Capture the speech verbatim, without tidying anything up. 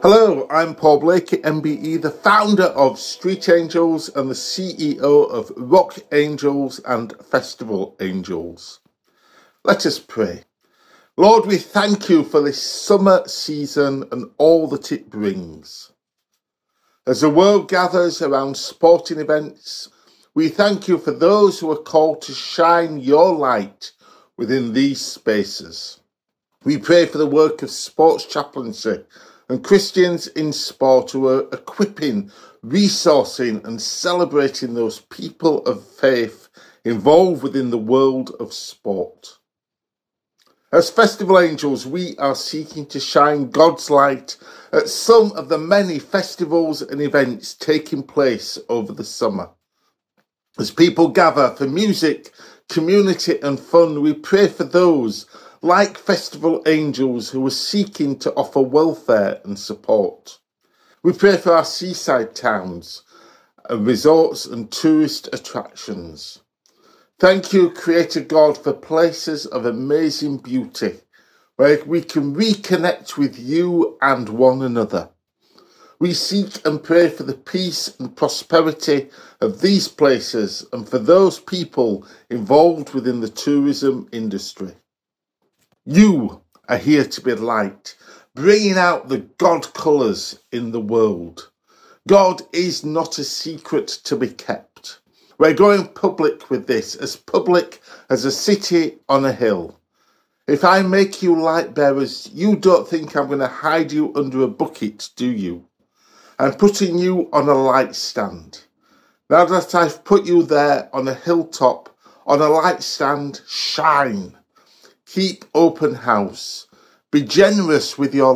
Hello, I'm Paul Blakey, M B E, the founder of Street Angels and the C E O of Rock Angels and Festival Angels. Let us pray. Lord, we thank you for this summer season and all that it brings. As the world gathers around sporting events, we thank you for those who are called to shine your light within these spaces. We pray for the work of sports chaplaincy and Christians in sport who are equipping, resourcing and celebrating those people of faith involved within the world of sport. As Festival Angels, we are seeking to shine God's light at some of the many festivals and events taking place over the summer. As people gather for music, community and fun, we pray for those like Festival Angels who are seeking to offer welfare and support. We pray for our seaside towns, and resorts and tourist attractions. Thank you, Creator God, for places of amazing beauty where we can reconnect with you and one another. We seek and pray for the peace and prosperity of these places and for those people involved within the tourism industry. You are here to be light, bringing out the God colours in the world. God is not a secret to be kept. We're going public with this, as public as a city on a hill. If I make you light bearers, you don't think I'm going to hide you under a bucket, do you? I'm putting you on a light stand. Now that I've put you there on a hilltop, on a light stand, shine. Keep open house. Be generous with your